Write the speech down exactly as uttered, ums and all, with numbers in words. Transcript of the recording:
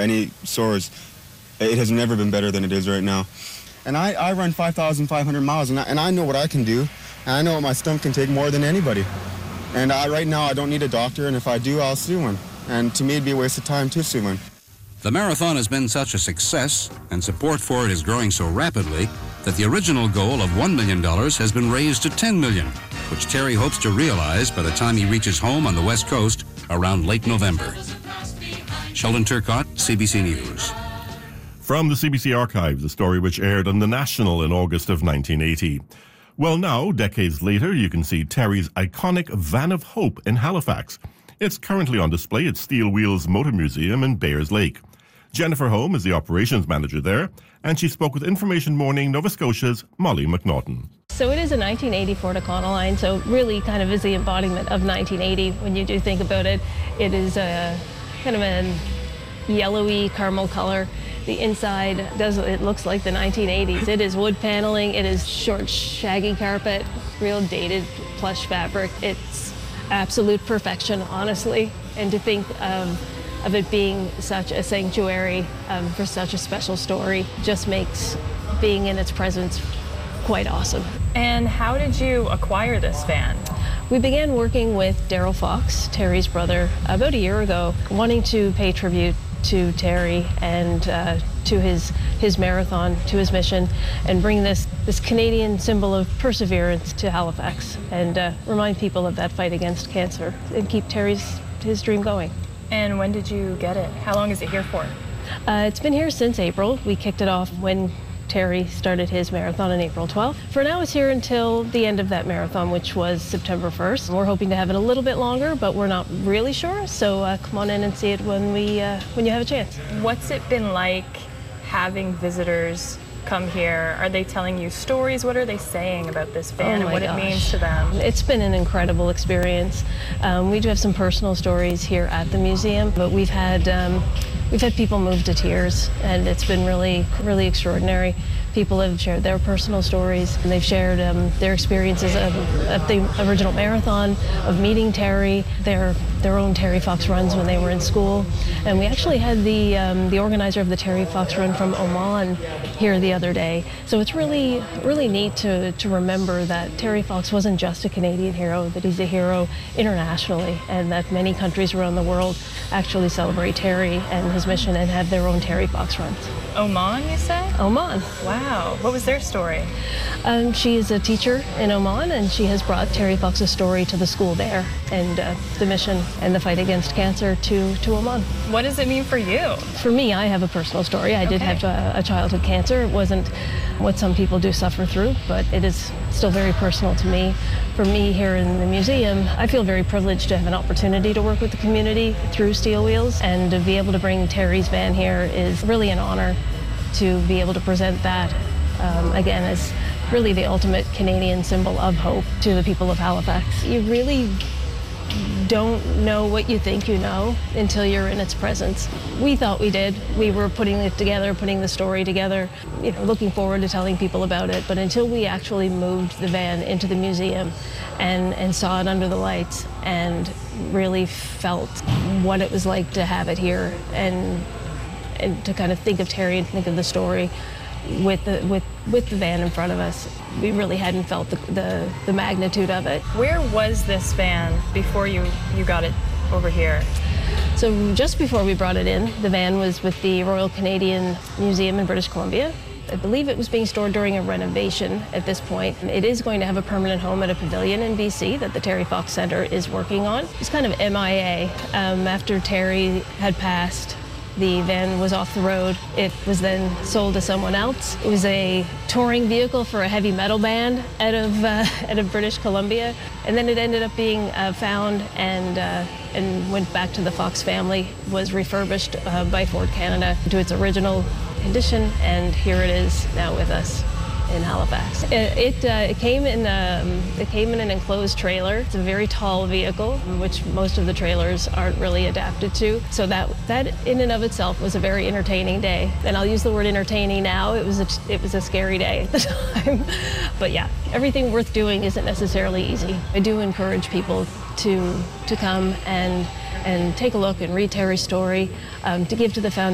any source, it has never been better than it is right now. And I, I run five thousand five hundred miles, and I, and I know what I can do, and I know what my stump can take more than anybody. And I, right now, I don't need a doctor, and if I do, I'll sue one. And to me, it'd be a waste of time to sue one. The marathon has been such a success, and support for it is growing so rapidly, that the original goal of one million dollars has been raised to ten million dollars, which Terry hopes to realize by the time he reaches home on the West Coast around late November. Sheldon Turcotte, C B C News. From the C B C Archives, a story which aired on The National in August of nineteen eighty. Well, now, decades later, you can see Terry's iconic Van of Hope in Halifax. It's currently on display at Steel Wheels Motor Museum in Bayers Lake. Jennifer Home is the operations manager there, and she spoke with Information Morning Nova Scotia's Molly McNaughton. So it is a nineteen eighty Ford Econoline, so really kind of is the embodiment of nineteen eighty when you do think about it. It is a kind of a yellowy caramel color. The inside does, it looks like the nineteen eighties. It is wood paneling, it is short, shaggy carpet, real dated plush fabric. It's absolute perfection, honestly. And to think of, of it being such a sanctuary um, for such a special story just makes being in its presence quite awesome. And how did you acquire this van? We began working with Daryl Fox, Terry's brother, about a year ago, wanting to pay tribute to Terry and uh, to his his marathon, to his mission, and bring this this Canadian symbol of perseverance to Halifax, and uh, remind people of that fight against cancer, and keep Terry's his dream going. And when did you get it? How long is it here for? Uh, it's been here since April. We kicked it off when Terry started his marathon on April twelfth. For now, it's here until the end of that marathon, which was September first. We're hoping to have it a little bit longer, but we're not really sure. So uh, come on in and see it when we uh, when you have a chance. What's it been like having visitors come here? Are they telling you stories? What are they saying about this van oh and what gosh. it means to them? It's been an incredible experience. Um, we do have some personal stories here at the museum, but we've had um, we've had people move to tears, and it's been really, really extraordinary. People have shared their personal stories, and they've shared um, their experiences of, of the original marathon, of meeting Terry, their their own Terry Fox runs when they were in school. And we actually had the um, the organizer of the Terry Fox run from Oman here the other day. So it's really, really neat to, to remember that Terry Fox wasn't just a Canadian hero, that he's a hero internationally, and that many countries around the world actually celebrate Terry and his mission and have their own Terry Fox runs. Oman, you say? Oman. Wow. What was their story? Um, she is a teacher in Oman, and she has brought Terry Fox's story to the school there, and uh, the mission and the fight against cancer to, to Oman. What does it mean for you? For me, I have a personal story. I did Okay. have a, a childhood cancer. It wasn't what some people do suffer through, but it is still very personal to me. For me here in the museum, I feel very privileged to have an opportunity to work with the community through Steel Wheels, and to be able to bring Terry's van here is really an honor to be able to present that, um, again, as really the ultimate Canadian symbol of hope to the people of Halifax. You really don't know what you think you know until you're in its presence. We thought we did. We were putting it together, putting the story together, you know, looking forward to telling people about it. But until we actually moved the van into the museum and, and saw it under the lights and really felt what it was like to have it here, and and to kind of think of Terry and think of the story with the with with the van in front of us, we really hadn't felt the the, the magnitude of it. Where was this van before you you got it over here? So just before we brought it in, the van was with the Royal Canadian Museum in British Columbia. I believe it was being stored during a renovation at this point. It is going to have a permanent home at a pavilion in B C that the Terry Fox Centre is working on. It's kind of M I A. Um, after Terry had passed, the van was off the road. It was then sold to someone else. It was a touring vehicle for a heavy metal band out of uh, out of British Columbia, and then it ended up being uh, found and uh, and went back to the Fox family. Was refurbished uh, by Ford Canada to its original condition, and here it is now with us in Halifax. It it, uh, it came in um, it came in an enclosed trailer. It's a very tall vehicle, which most of the trailers aren't really adapted to. So that that in and of itself was a very entertaining day. And I'll use the word entertaining now. It was a, it was a scary day at the time. But yeah, everything worth doing isn't necessarily easy. I do encourage people to to come and and take a look and read Terry's story, um, to give to the foundation.